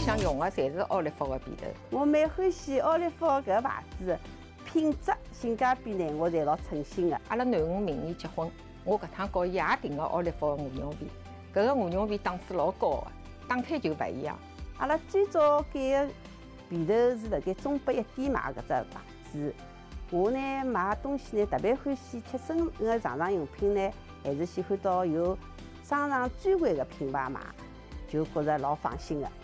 想用的侪是奥利福的被头。 我蛮欢喜奥利福搿个牌子，品质、性价比呢，我侪老称心的。 阿拉囡恩明年结婚，我搿趟告伊也订个奥利福的鹅绒被，搿个鹅绒被档次老高的，打开就勿一样。 阿拉最早拣个被头是辣盖中北一点买搿只牌子。我呢买东西呢特别欢喜贴身个床上用品呢，还是喜欢到有商场专柜个品牌买，就觉着老放心个。